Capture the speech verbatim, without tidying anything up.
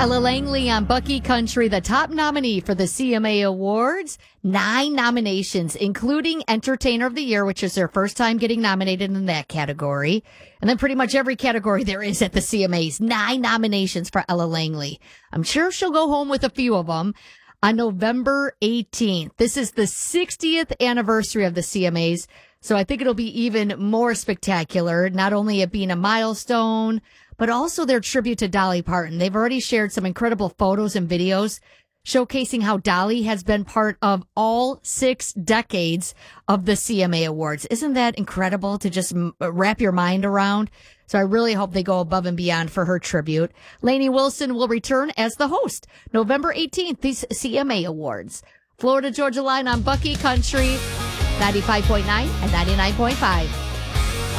Ella Langley on Bucky Country, the top nominee for the C M A Awards. Nine nominations, including Entertainer of the Year, which is their first time getting nominated in that category. And then pretty much every category there is at the C M As. Nine nominations for Ella Langley. I'm sure she'll go home with a few of them. On November eighteenth, this is the sixtieth anniversary of the C M As. So I think it'll be even more spectacular, not only it being a milestone, but also their tribute to Dolly Parton. They've already shared some incredible photos and videos showcasing how Dolly has been part of all six decades of the C M A Awards. Isn't that incredible to just wrap your mind around? So I really hope they go above and beyond for her tribute. Lainey Wilson will return as the host November eighteenth, these C M A Awards. Florida Georgia Line on Bucky Country, ninety-five point nine and ninety-nine point five.